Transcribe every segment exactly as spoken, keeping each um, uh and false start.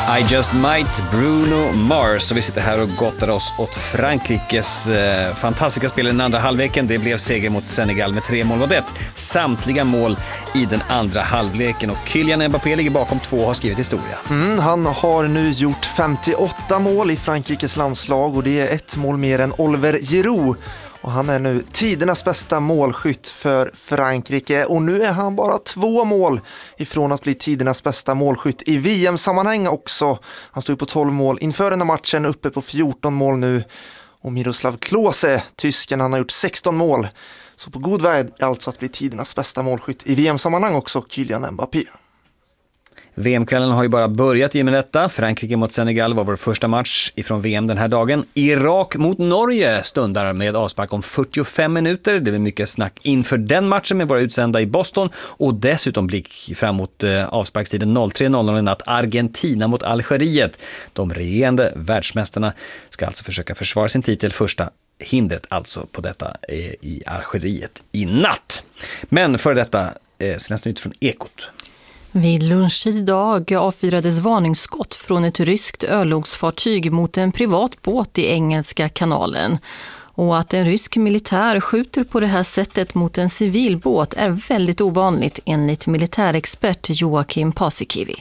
I Just Might, Bruno Mars. Och vi sitter här och gottar oss åt Frankrikes eh, fantastiska spel i den andra halvleken. Det blev seger mot Senegal med tre mål mot ett. Samtliga mål i den andra halvleken. Och Kylian Mbappé ligger bakom två och har skrivit historia. Mm, han har nu gjort femtioåtta mål i Frankrikes landslag och det är ett mål mer än Oliver Giroud. Och han är nu tidernas bästa målskytt för Frankrike. Och nu är han bara två mål ifrån att bli tidernas bästa målskytt i V M-sammanhang också. Han stod på tolv mål inför den här matchen, uppe på fjorton mål nu. Och Miroslav Klose, tysken, han har gjort sexton mål. Så på god väg alltså att bli tidernas bästa målskytt i V M-sammanhang också, Kylian Mbappé. V M-kvällen har ju bara börjat i med detta. Frankrike mot Senegal var vår första match ifrån V M den här dagen. Irak mot Norge stundar med avspark om fyrtiofem minuter. Det blir mycket snack inför den matchen med våra utsända i Boston. Och dessutom blick fram mot eh, avsparkstiden noll tre noll noll i natt. Argentina mot Algeriet. De regerande världsmästarna ska alltså försöka försvara sin titel. Första hindret alltså på detta eh, i Algeriet i natt. Men för detta eh, senaste nytt från Ekot. Vid lunch idag avfyrades varningsskott från ett ryskt örlogsfartyg mot en privat båt i Engelska kanalen. Och att en rysk militär skjuter på det här sättet mot en civil båt är väldigt ovanligt enligt militärexpert Joakim Paasikivi.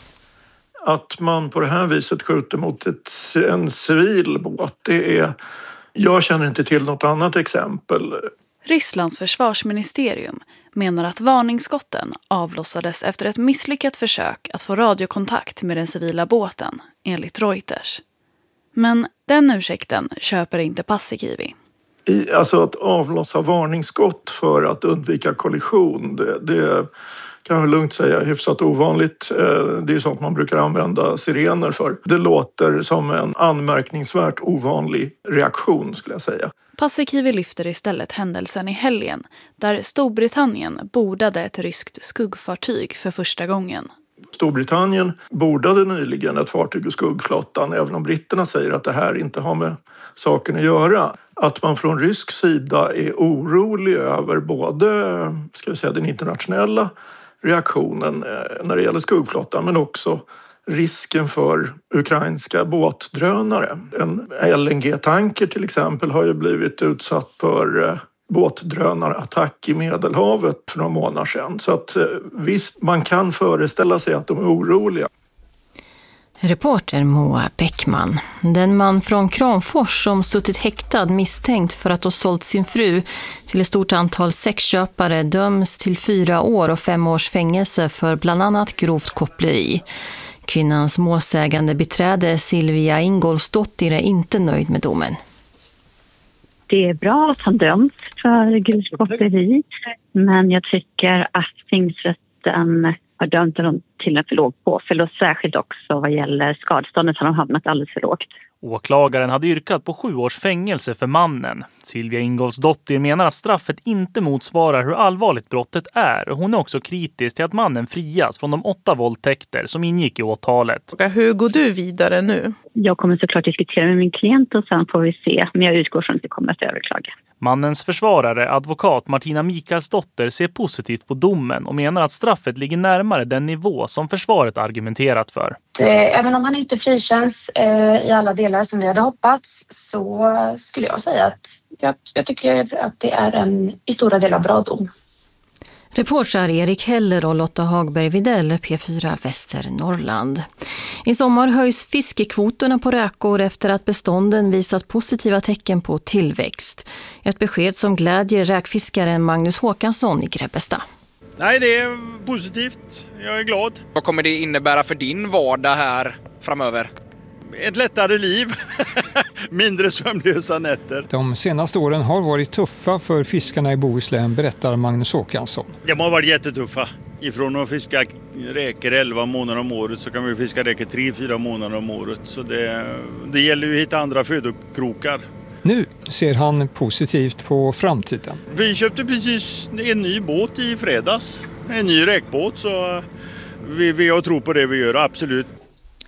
Att man på det här viset skjuter mot ett, en civil båt, det är... Jag känner inte till något annat exempel. Rysslands försvarsministerium menar att varningsskotten avlossades efter ett misslyckat försök att få radiokontakt med den civila båten, enligt Reuters. Men den ursäkten köper inte Paasikivi. I, alltså att avlossa varningsskott för att undvika kollision, det, det kan jag lugnt säga är hyfsat ovanligt. Det är sånt man brukar använda sirener för. Det låter som en anmärkningsvärt ovanlig reaktion, skulle jag säga. Paasikivi lyfter istället händelsen i helgen där Storbritannien bordade ett ryskt skuggfartyg för första gången. Storbritannien bordade nyligen ett fartyg i skuggflottan, även om britterna säger att det här inte har med saken att göra. Att man från rysk sida är orolig över både, ska vi säga, den internationella reaktionen när det gäller skuggflottan, men också risken för ukrainska båtdrönare. En L N G-tanker till exempel har ju blivit utsatt för båtdrönarattack i Medelhavet för några månader sedan. Så att visst, man kan föreställa sig att de är oroliga. Reporter Moa Bäckman. Den man från Kramfors som suttit häktad misstänkt för att ha sålt sin fru till ett stort antal sexköpare döms till fyra år och fem års fängelse för bland annat grovt koppleri. Kvinnans målsägande beträde Silvia Ingolsdottir är inte nöjd med domen. Det är bra att han döms för grovt koppleri, men jag tycker att tingsrätten har dömt honom till en för låg påföljd och särskilt också vad gäller skadeståndet har de hamnat alldeles för lågt. Åklagaren hade yrkat på sju års fängelse för mannen. Silvia Ingolsdottir menar att straffet inte motsvarar hur allvarligt brottet är. Hon är också kritisk till att mannen frias från de åtta våldtäkter som ingick i åtalet. Hur går du vidare nu? Jag kommer såklart diskutera med min klient och sen får vi se. Men jag utgår från att vi kommer att överklaga. Mannens försvarare, advokat Martina Mikaelsdotter, ser positivt på domen och menar att straffet ligger närmare den nivå som försvaret argumenterat för. Även om han inte frikänns i alla delar som vi hade hoppats så skulle jag säga att jag, jag tycker att det är en i stora delar bra dom. Reportrar Erik Heller och Lotta Hagberg Videll, P fyra Västernorrland. I sommar höjs fiskekvoterna på räkor efter att bestånden visat positiva tecken på tillväxt. Ett besked som glädjer räkfiskaren Magnus Håkansson i Grebbestad. Nej, det är positivt. Jag är glad. Vad kommer det innebära för din vardag här framöver? Ett lättare liv. Mindre sömnlösa nätter. De senaste åren har varit tuffa för fiskarna i Bohuslän, berättar Magnus Håkansson. De har varit jättetuffa. Ifrån att fiska räkor elva månader om året så kan vi fiska räkor tre fyra månader om året. Så det, det gäller ju att hitta andra födokrokar. Nu ser han positivt på framtiden. Vi köpte precis en ny båt i fredags. En ny räkbåt, så vi, vi har tro på det vi gör, absolut.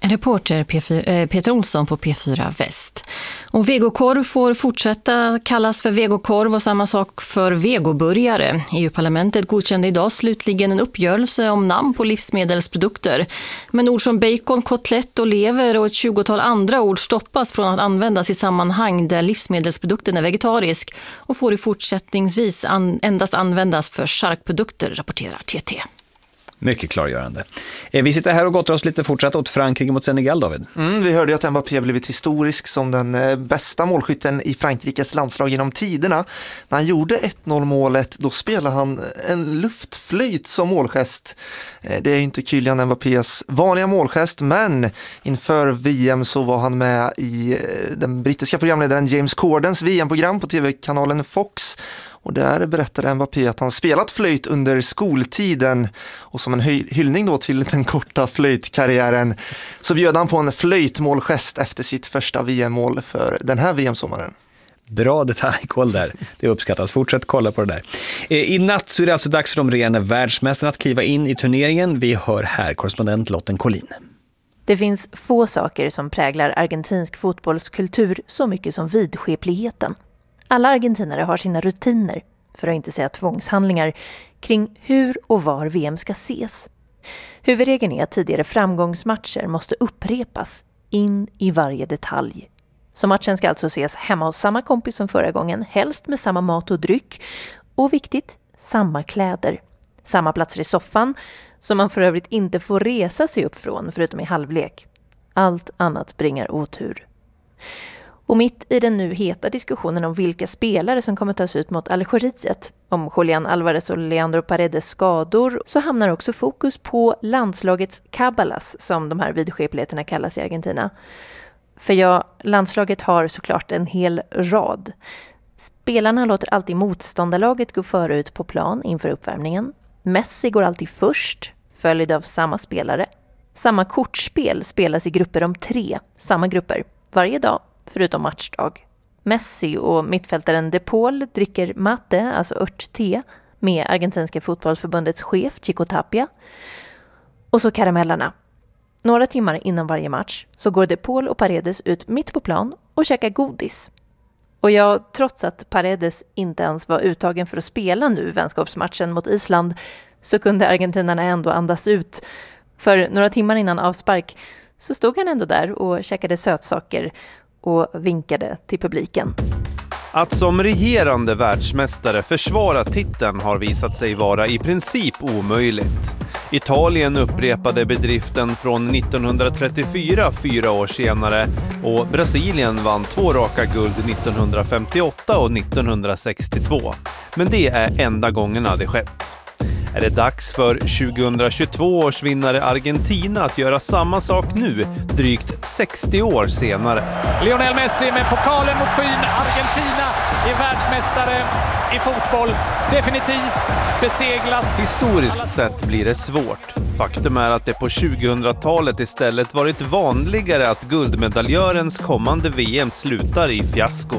Reporter P fyra, äh, Peter Olsson på P fyra Väst. Och vegokorv får fortsätta kallas för vegokorv och samma sak för vegoburgare. E U-parlamentet godkände idag slutligen en uppgörelse om namn på livsmedelsprodukter. Men ord som bacon, kotlett och lever och ett tjugotal andra ord stoppas från att användas i sammanhang där livsmedelsprodukten är vegetarisk och får i fortsättningsvis an- endast användas för charkprodukter, rapporterar T T. Mycket klargörande. Vi sitter här och gottar oss lite fortsatt åt Frankrike mot Senegal, David. Mm, vi hörde ju att Mbappé blivit historisk som den bästa målskytten i Frankrikes landslag genom tiderna. När han gjorde ett noll-målet, då spelade han en luftflöjt som målgest. Det är ju inte Kylian Mbappés vanliga målgest, men inför V M så var han med i den brittiska programledaren James Cordens V M-program på tv-kanalen Fox. Och där berättade Mbappé att han spelat flöjt under skoltiden, och som en hy- hyllning då till den korta flöjtkarriären så bjöd han på en flöjtmålgest efter sitt första V M-mål för den här V M-sommaren. Bra detaljkoll där. Det uppskattas. Fortsätt kolla på det där. I natt så är det alltså dags för de regerande världsmästarna att kliva in i turneringen. Vi hör här korrespondent Lotten Collin. Det finns få saker som präglar argentinsk fotbollskultur så mycket som vidskepligheten. Alla argentinare har sina rutiner, för att inte säga tvångshandlingar, kring hur och var V M ska ses. Huvudregeln är att tidigare framgångsmatcher måste upprepas in i varje detalj. Så matchen ska alltså ses hemma hos samma kompis som förra gången, helst med samma mat och dryck. Och viktigt, samma kläder. Samma platser i soffan, som man för övrigt inte får resa sig upp från förutom i halvlek. Allt annat bringar otur. Och mitt i den nu heta diskussionen om vilka spelare som kommer tas ut mot Algeriet, om Julián Álvarez och Leandro Paredes skador, så hamnar också fokus på landslagets kabbalas, som de här vidskepligheterna kallas i Argentina. För ja, landslaget har såklart en hel rad. Spelarna låter alltid motståndarlaget gå före ut på plan inför uppvärmningen. Messi går alltid först, följd av samma spelare. Samma kortspel spelas i grupper om tre, samma grupper, varje dag. Förutom matchdag. Messi och mittfältaren De Paul dricker mate, alltså örtte, med argentinska fotbollsförbundets chef Chico Tapia. Och så karamellerna. Några timmar innan varje match så går De Paul och Paredes ut mitt på plan och käkar godis. Och ja, trots att Paredes inte ens var uttagen för att spela nu vänskapsmatchen mot Island, så kunde argentinarna ändå andas ut. För några timmar innan avspark så stod han ändå där och käkade sötsaker och vinkade till publiken. Att som regerande världsmästare försvara titeln har visat sig vara i princip omöjligt. Italien upprepade bedriften från nittonhundratrettiofyra, fyra år senare, och Brasilien vann två raka guld nittonhundrafemtioåtta och nittonhundrasextiotvå. Men det är enda gångerna det skett. Är det dags för tjugohundratjugotvå års vinnare Argentina att göra samma sak nu, drygt sextio år senare? Lionel Messi med pokalen mot skyn. Argentina är världsmästare i fotboll. Definitivt beseglat. Historiskt sett blir det svårt. Faktum är att det på tjugohundratalet istället varit vanligare att guldmedaljörens kommande V M slutar i fiasko.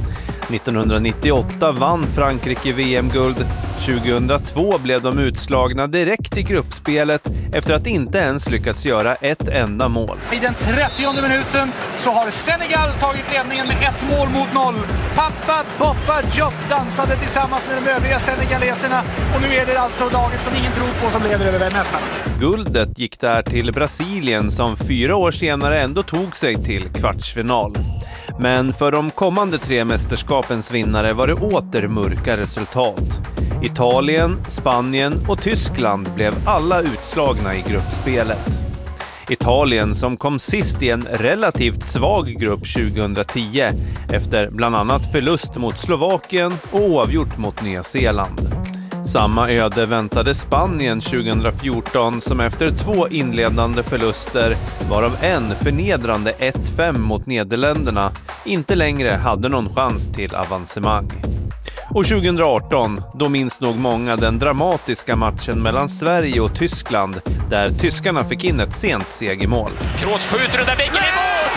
nittonhundranittioåtta vann Frankrike V M-guld. tjugohundratvå blev de utslagna direkt i gruppspelet efter att inte ens lyckats göra ett enda mål. I den trettionde minuten så har Senegal tagit ledningen med ett mål mot noll. Papa Boppa Diop dansade tillsammans med de övriga senegaleserna, och nu är det alltså laget som ingen tror på som leder över mästarna. Guldet gick där till Brasilien som fyra år senare ändå tog sig till kvartsfinal. Men för de kommande tre mästerskapens vinnare var det åter mörka resultat. Italien, Spanien och Tyskland blev alla utslagna i gruppspelet. Italien som kom sist i en relativt svag grupp tjugohundratio efter bland annat förlust mot Slovakien och oavgjort mot Nya Zeeland. Samma öde väntade Spanien tjugohundrafjorton som efter två inledande förluster, varav en förnedrande ett fem mot Nederländerna, inte längre hade någon chans till avancemang. Och tjugohundraarton, då minns nog många den dramatiska matchen mellan Sverige och Tyskland, där tyskarna fick in ett sent segermål. Kroos skjuter och där bäcken i mål!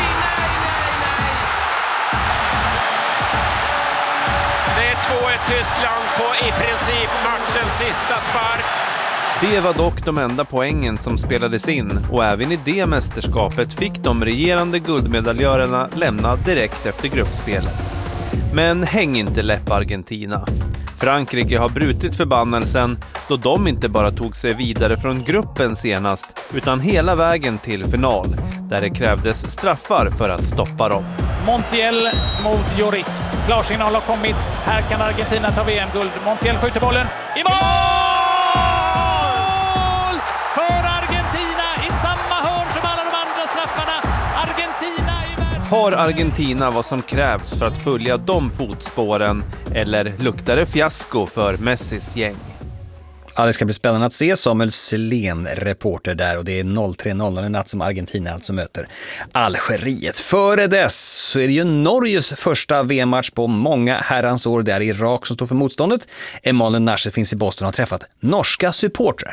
Det är två ett Tyskland på i princip matchens sista spark. Det var dock de enda poängen som spelades in och även i det mästerskapet fick de regerande guldmedaljörerna lämna direkt efter gruppspelet. Men häng inte läpp Argentina. Frankrike har brutit förbannelsen då de inte bara tog sig vidare från gruppen senast utan hela vägen till final där det krävdes straffar för att stoppa dem. Montiel mot Lloris. Klarsignal har kommit. Här kan Argentina ta V M-guld. Montiel skjuter bollen i mål! För Argentina i samma hörn som alla de andra straffarna. Argentina i världs... Har Argentina vad som krävs för att följa de fotspåren eller luktar det fiasko för Messis gäng? Ja, det ska bli spännande att se. Samuel Selén, reporter där, och det är noll tre noll en natt som Argentina alltså möter Algeriet. Före dess så är det ju Norges första V M-match på många herrans år. Det är Irak som står för motståndet. Emanuel Nasser finns i Boston och har träffat norska supportrar.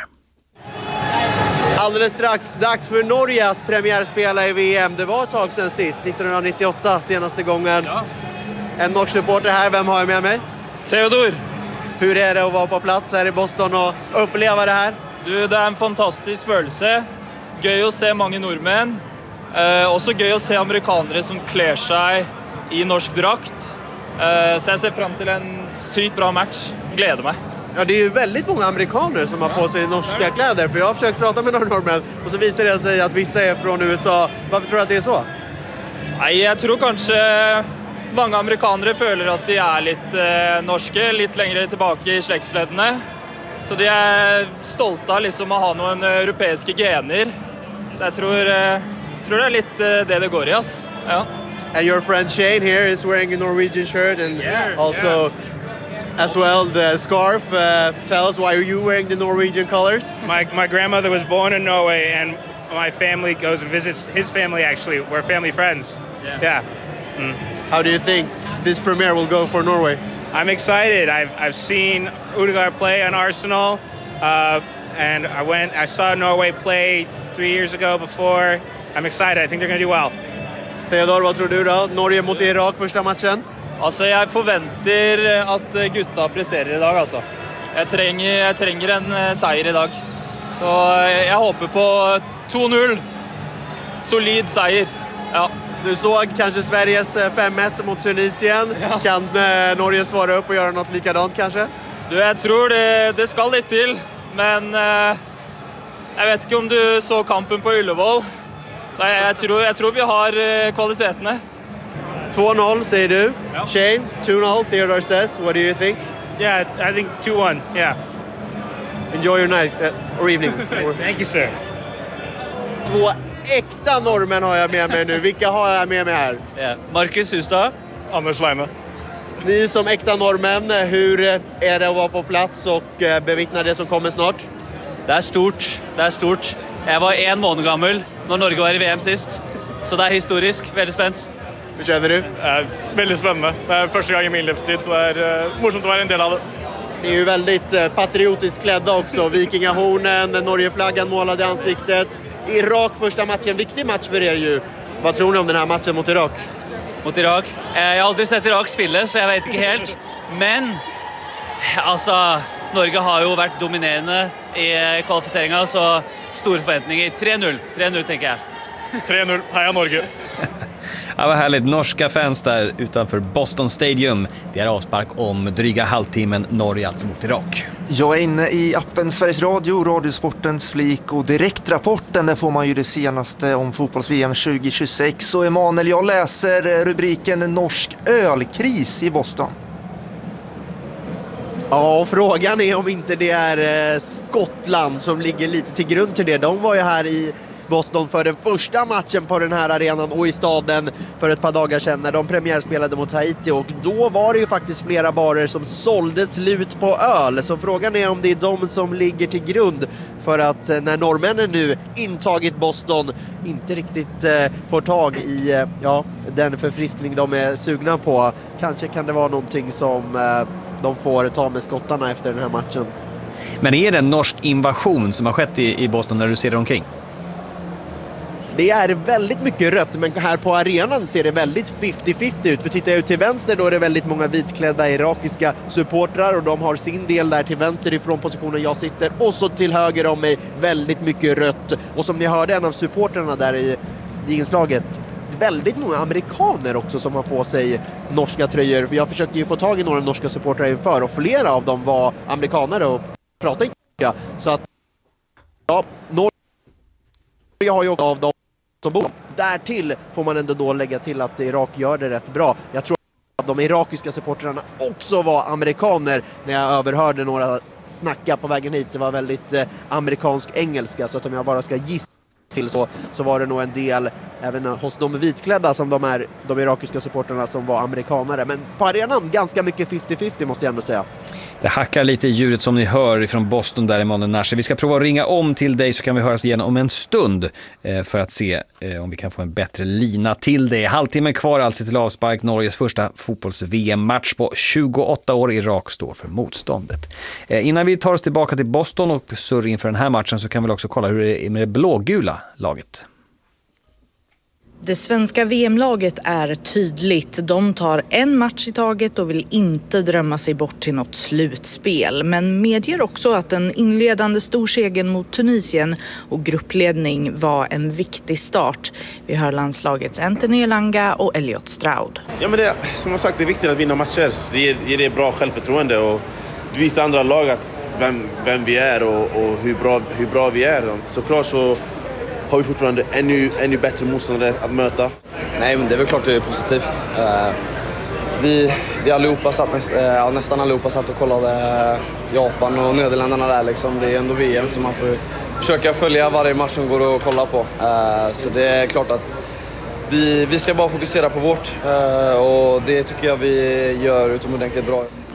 Alldeles strax dags för Norge att premiärspela i V M. Det var ett tag sedan sist, nittonhundranittioåtta senaste gången. Ja. En norsk supporter här, vem har jag med mig? Theodor. Hur är det att vara på plats här i Boston och uppleva det här? Du, det är en fantastisk følelse. Gøy att se många norrmän. Eh, också gøy att se amerikanare som klär sig i norsk drakt. Eh, så jag ser fram till en sykt bra match. Gleder mig. Ja, det är ju väldigt många amerikaner som har på sig norska kläder. För jag har försökt prata med några norrmän och så visar det sig att vissa är från U S A. Varför tror du att det är så? Nej, jag tror kanske många amerikanare føler att de är lite eh, norske, lite längre tillbaka i släktsledene. Så de är stolta liksom att ha någon europeiska gener. Så jag tror, eh, tror det är lite det det går i oss. Ja. And your friend Shane here is wearing a Norwegian shirt and yeah, also yeah. as well the scarf. Uh, tell us, why are you wearing the Norwegian colors? My my grandmother was born in Norway and my family goes and visits his family actually. We're family friends. Yeah. yeah. Mm. How do you think this premiere will go for Norway? I'm excited. I've I've seen Ødegaard play on Arsenal, uh, and I went. I saw Norway play three years ago before. I'm excited. I think they're going to do well. Theodor, vad tror du då? Norge mot Irak första matchen? Alltså, jag förväntar att gutta presterar idag alltså. Jag tränger jag tränger en seger idag. Så jag hoppas på två noll. Solid seger. Ja. Du såg kanske Sveriges fem ett mot Tunisien. Ja. Kan eh, Norge svara upp och göra något likadant kanske? Du, jag tror det, det ska lite till. Men eh, jag vet inte om du såg kampen på Ullevål. Så jag, jag, tror, jag tror vi har eh, kvaliteterna. två noll säger du. Ja. Shane, two noll. Theodore says, what do you think? Yeah, I think two one, yeah. Enjoy your night uh, or evening. Thank you, sir. Två äkta norrmän har jag med mig nu. Vilka har jag med mig här? Yeah. Marcus Hustad. Anders Leime. Ni som äkta norrmän, hur är det att vara på plats och bevittna det som kommer snart? Det är stort, det är stort. Jag var en månad gammal när Norge var i V M sist. Så det är historiskt, väldigt spänt. Hur känner du? Uh, väldigt spännande. Det är första gången i min livstid, så det är uh, morsomt att vara en del av det. Ni är ju väldigt uh, patriotiskt klädda också. Vikingahornen, Norgeflaggan målade i ansiktet. Irak första matchen, viktig match för er ju. Vad tror ni om den här matchen mot Irak? Mot Irak? Uh, jag har aldrig sett Irak spela, så jag vet inte helt. Men, alltså, Norge har ju varit dominerande i kvalificeringen, så stora förväntningar. tre noll, tre noll tänker jag. tre noll, heja Norge! Ja, vad härligt. Norska fans där utanför Boston Stadium. Det är avspark om dryga halvtimmen. Norge alltså mot Irak. Jag är inne i appen Sveriges Radio, Radiosportens flik och direktrapporten. Där får man ju det senaste om fotbolls-V M tjugo tjugosex. Och Emanuel, jag läser rubriken Norsk ölkris i Boston. Ja, och frågan är om inte det är Skottland som ligger lite till grund till det. De var ju här i Boston för den första matchen på den här arenan och i staden för ett par dagar sedan när de premiärspelade mot Haiti, och då var det ju faktiskt flera barer som sålde slut på öl. Så frågan är om det är de som ligger till grund för att när norrmännen nu intagit Boston inte riktigt eh, får tag i eh, ja, den förfriskning de är sugna på. Kanske kan det vara någonting som eh, de får ta med skottarna efter den här matchen. Men är det en norsk invasion som har skett i, i Boston när du ser det omkring? det är väldigt mycket rött, men här på arenan ser det väldigt femtio femtio ut. För tittar jag ut till vänster då är det väldigt många vitklädda irakiska supportrar och de har sin del där till vänster ifrån positionen jag sitter. Och så till höger om mig väldigt mycket rött. Och som ni hörde en av supportrarna där i, i inslaget, väldigt många amerikaner också som har på sig norska tröjor. För jag försökte ju få tag i några norska supportrar inför och flera av dem var amerikanare och pratade inte. Så att ja, Norge har ju också av dem som bor. Därtill får man ändå då lägga till att Irak gör det rätt bra. Jag tror att de irakiska supportrarna också var amerikaner när jag överhörde några snacka på vägen hit. Det var väldigt eh, amerikansk engelska, så att om jag bara ska gissa till så, så var det nog en del även hos de vitklädda som de är de irakiska supporterna som var amerikanare. Men på arenan ganska mycket femtio femtio måste jag ändå säga. Det hackar lite i ljudet som ni hör ifrån Boston där, Emanuel Nasser. Vi ska prova att ringa om till dig så kan vi höras igen om en stund eh, för att se eh, om vi kan få en bättre lina till dig. Halvtimmen kvar alltså till avspark. Norges första fotbolls-V M-match på tjugoåtta år. Irak står för motståndet. Eh, innan vi tar oss tillbaka till Boston och surrar inför den här matchen så kan vi också kolla hur det är med det blågula laget. Det svenska V M-laget är tydligt. De tar en match i taget och vill inte drömma sig bort till något slutspel. Men medger också att den inledande storsegern mot Tunisien och gruppledning var en viktig start. Vi hör landslagets Anthony Elanga och Elliot Stroud. Ja, men det, som jag sagt, det är viktigt att vinna matcher. Det ger, ger det bra självförtroende och det visar andra lag att vem, vem vi är och, och hur, bra, hur bra vi är. Såklart så har vi fortfarande ännu, ännu bättre motståndare att möta. Nej, men det är väl klart det är positivt. Uh, vi, vi allihopa satt, näst, uh, nästan allihopa satt och kollade Japan och Nederländerna där. Liksom. Det är ändå V M som man får försöka följa varje match som går att kolla på. Uh, så det är klart att vi, vi ska bara fokusera på vårt. Uh, och det tycker jag vi gör utomordentligt bra.